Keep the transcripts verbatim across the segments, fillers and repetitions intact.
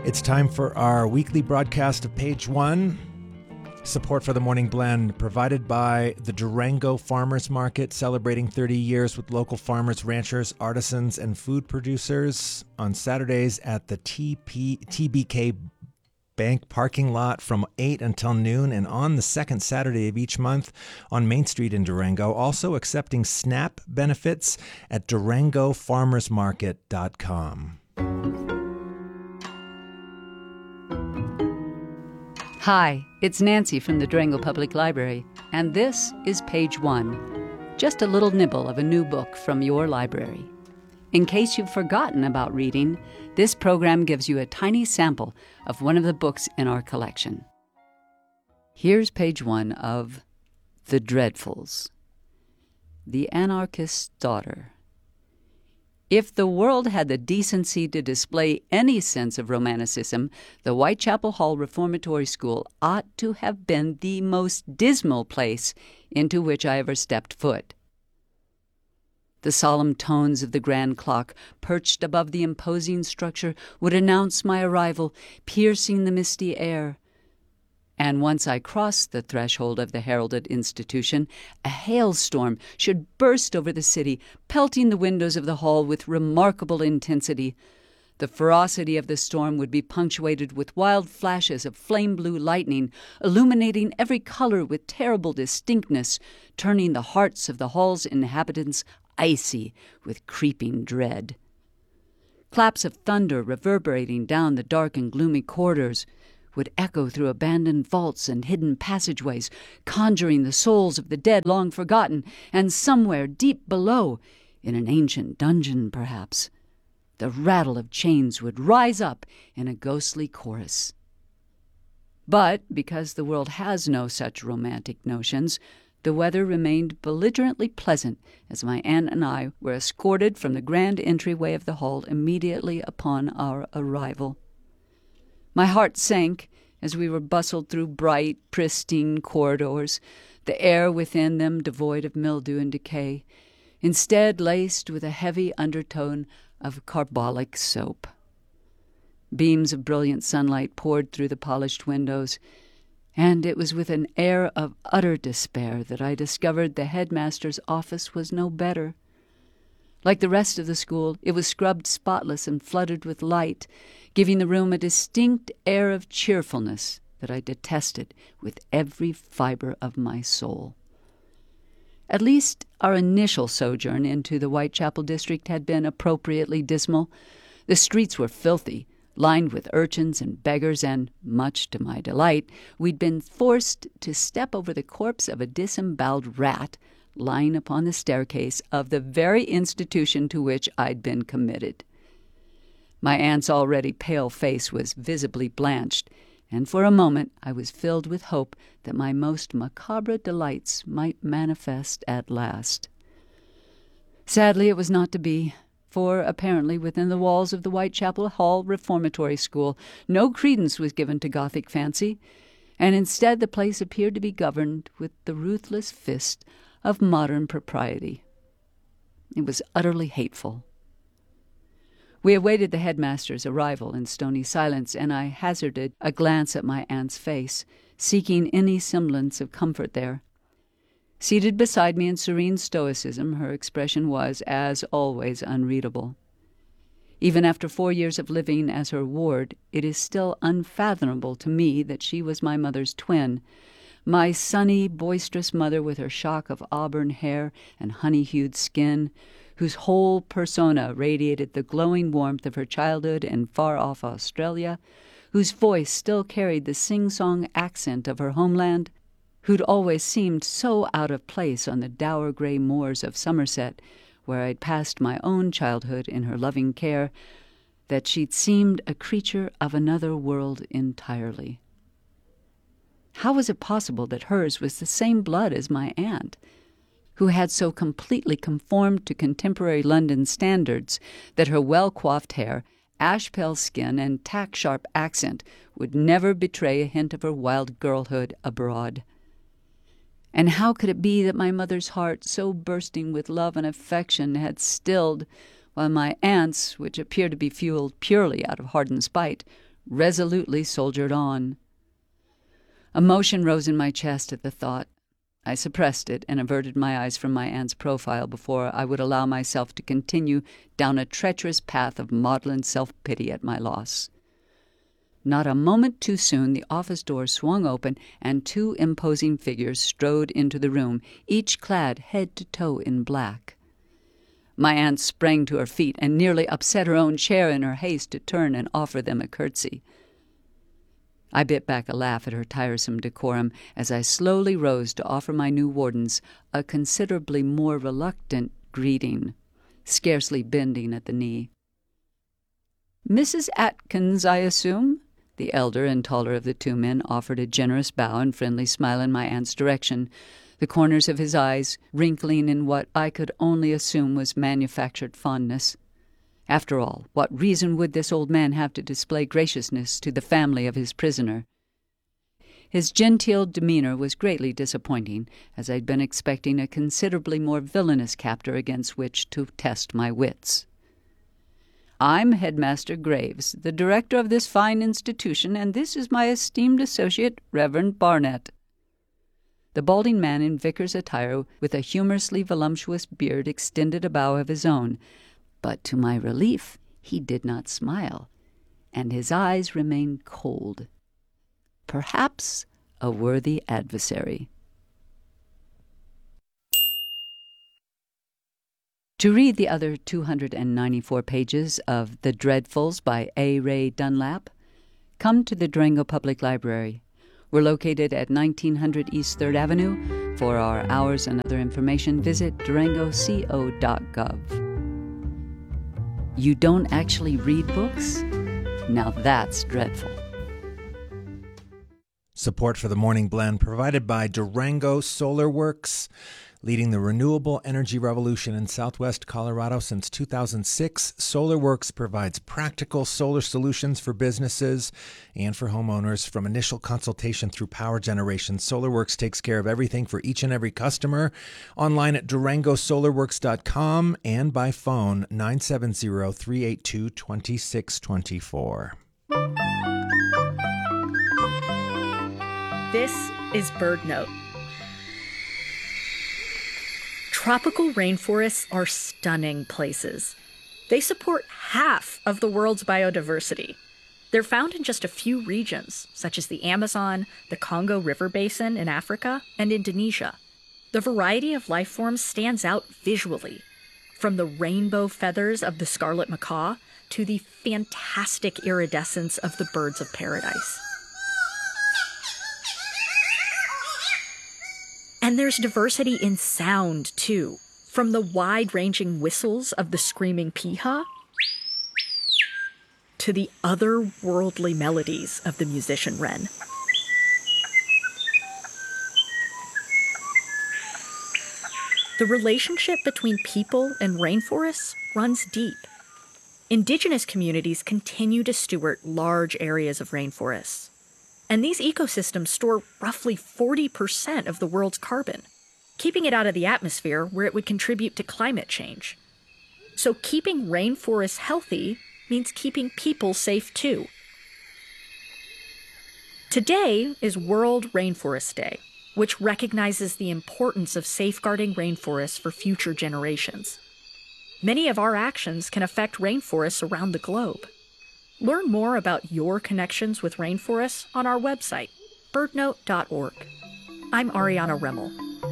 It's time for our weekly broadcast of Page One. Support for the Morning Blend provided by the Durango Farmers Market, celebrating thirty years with local farmers, ranchers, artisans, and food producers on Saturdays at the T P, T B K Bank parking lot from eight until noon, and on the second Saturday of each month on Main Street in Durango. Also accepting SNAP benefits at durango farmers market dot com. Hi, it's Nancy from the Durango Public Library, and this is Page One, just a little nibble of a new book from your library. In case you've forgotten about reading, this program gives you a tiny sample of one of the books in our collection. Here's Page One of The Dreadfuls. The Anarchist's Daughter. If the world had the decency to display any sense of romanticism, the Whitechapel Hall Reformatory School ought to have been the most dismal place into which I ever stepped foot. The solemn tones of the grand clock, perched above the imposing structure, would announce my arrival, piercing the misty air. And once I crossed the threshold of the heralded institution, a hailstorm should burst over the city, pelting the windows of the hall with remarkable intensity. The ferocity of the storm would be punctuated with wild flashes of flame-blue lightning, illuminating every color with terrible distinctness, turning the hearts of the hall's inhabitants icy with creeping dread. Claps of thunder reverberating down the dark and gloomy corridors would echo through abandoned vaults and hidden passageways, conjuring the souls of the dead long forgotten, and somewhere deep below, in an ancient dungeon perhaps, the rattle of chains would rise up in a ghostly chorus. But, because the world has no such romantic notions, the weather remained belligerently pleasant as my aunt and I were escorted from the grand entryway of the hall immediately upon our arrival. My heart sank as we were bustled through bright, pristine corridors, the air within them devoid of mildew and decay, instead laced with a heavy undertone of carbolic soap. Beams of brilliant sunlight poured through the polished windows, and it was with an air of utter despair that I discovered the headmaster's office was no better. Like the rest of the school, it was scrubbed spotless and flooded with light, giving the room a distinct air of cheerfulness that I detested with every fiber of my soul. At least our initial sojourn into the Whitechapel district had been appropriately dismal. The streets were filthy, lined with urchins and beggars, and, much to my delight, we'd been forced to step over the corpse of a disemboweled rat lying upon the staircase of the very institution to which I'd been committed. My aunt's already pale face was visibly blanched, and for a moment I was filled with hope that my most macabre delights might manifest at last. Sadly, it was not to be, for apparently within the walls of the Whitechapel Hall Reformatory School no credence was given to Gothic fancy, and instead the place appeared to be governed with the ruthless fist of modern propriety. It was utterly hateful. We awaited the headmaster's arrival in stony silence, and I hazarded a glance at my aunt's face, seeking any semblance of comfort there. Seated beside me in serene stoicism, her expression was, as always, unreadable. Even after four years of living as her ward, it is still unfathomable to me that she was my mother's twin, my sunny, boisterous mother with her shock of auburn hair and honey-hued skin, whose whole persona radiated the glowing warmth of her childhood in far-off Australia, whose voice still carried the sing-song accent of her homeland, who'd always seemed so out of place on the dour gray moors of Somerset, where I'd passed my own childhood in her loving care, that she'd seemed a creature of another world entirely. How was it possible that hers was the same blood as my aunt, who had so completely conformed to contemporary London standards that her well-coiffed hair, ash-pale skin, and tack-sharp accent would never betray a hint of her wild girlhood abroad? And how could it be that my mother's heart, so bursting with love and affection, had stilled, while my aunt's, which appeared to be fueled purely out of hardened spite, resolutely soldiered on. Emotion rose in my chest at the thought. I suppressed it and averted my eyes from my aunt's profile before I would allow myself to continue down a treacherous path of maudlin self-pity at my loss. Not a moment too soon, the office door swung open and two imposing figures strode into the room, each clad head to toe in black. My aunt sprang to her feet and nearly upset her own chair in her haste to turn and offer them a curtsy. I bit back a laugh at her tiresome decorum as I slowly rose to offer my new wardens a considerably more reluctant greeting, scarcely bending at the knee. "Missus Atkins, I assume?" The elder and taller of the two men offered a generous bow and friendly smile in my aunt's direction, the corners of his eyes wrinkling in what I could only assume was manufactured fondness. After all, what reason would this old man have to display graciousness to the family of his prisoner? His genteel demeanor was greatly disappointing, as I'd been expecting a considerably more villainous captor against which to test my wits. "I'm Headmaster Graves, the director of this fine institution, and this is my esteemed associate, Reverend Barnett." The balding man in vicar's attire, with a humorously voluptuous beard, extended a bow of his own, but to my relief he did not smile, and his eyes remained cold. Perhaps a worthy adversary. To read the other two hundred ninety-four pages of The Dreadfuls by A. Ray Dunlap, come to the Durango Public Library. We're located at nineteen hundred East third Avenue. For our hours and other information, visit durango co dot gov. You don't actually read books? Now that's dreadful. Support for the Morning Blend provided by Durango Solar Works, leading the renewable energy revolution in southwest Colorado since two thousand six. SolarWorks provides practical solar solutions for businesses and for homeowners. From initial consultation through power generation, SolarWorks takes care of everything for each and every customer. Online at durango solar works dot com and by phone nine seven zero, three eight two, two six two four. This is BirdNote. Tropical rainforests are stunning places. They support half of the world's biodiversity. They're found in just a few regions, such as the Amazon, the Congo River Basin in Africa, and Indonesia. The variety of life forms stands out visually, from the rainbow feathers of the scarlet macaw to the fantastic iridescence of the birds of paradise. And there's diversity in sound, too, from the wide-ranging whistles of the screaming piha to the otherworldly melodies of the musician wren. The relationship between people and rainforests runs deep. Indigenous communities continue to steward large areas of rainforests. And these ecosystems store roughly forty percent of the world's carbon, keeping it out of the atmosphere where it would contribute to climate change. So keeping rainforests healthy means keeping people safe too. Today is World Rainforest Day, which recognizes the importance of safeguarding rainforests for future generations. Many of our actions can affect rainforests around the globe. Learn more about your connections with rainforests on our website, bird note dot org. I'm Ariana Remmel.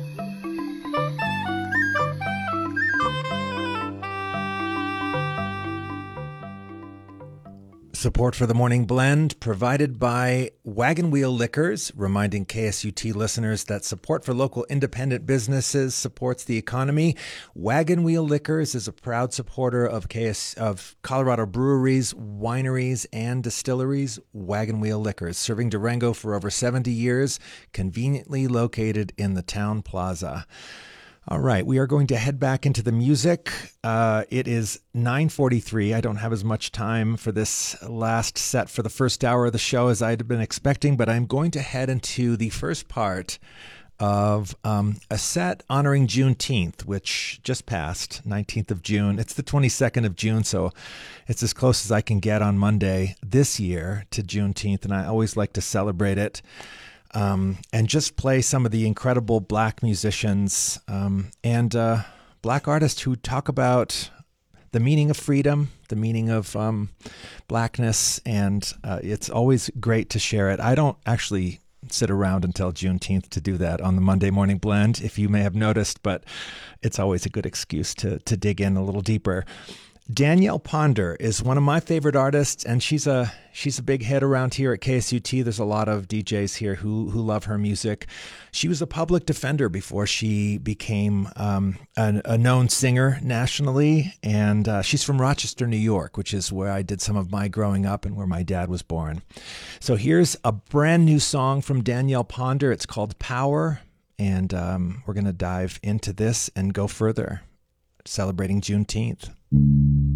Support for the Morning Blend provided by Wagon Wheel Liquors, reminding K S U T listeners that support for local independent businesses supports the economy. Wagon Wheel Liquors is a proud supporter of K S of Colorado breweries, wineries, and distilleries. Wagon Wheel Liquors, serving Durango for over seventy years, conveniently located in the town plaza. All right, we are going to head back into the music. Uh, it is nine forty-three. I don't have as much time for this last set for the first hour of the show as I'd been expecting, but I'm going to head into the first part of um, a set honoring Juneteenth, which just passed, nineteenth of June. It's the twenty-second of June, so it's as close as I can get on Monday this year to Juneteenth, and I always like to celebrate it um, and just play some of the incredible Black musicians um, and uh, Black artists who talk about the meaning of freedom, the meaning of um, Blackness, and uh, it's always great to share it. I don't actually sit around until Juneteenth to do that on the Monday Morning Blend, if you may have noticed, but it's always a good excuse to to dig in a little deeper. Danielle Ponder is one of my favorite artists, and she's a she's a big hit around here at K S U T. There's a lot of D Js here who who love her music. She was a public defender before she became um, a, a known singer nationally, and uh, she's from Rochester, New York, which is where I did some of my growing up and where my dad was born. So here's a brand new song from Danielle Ponder. It's called Power, and um, we're going to dive into this and go further, celebrating Juneteenth.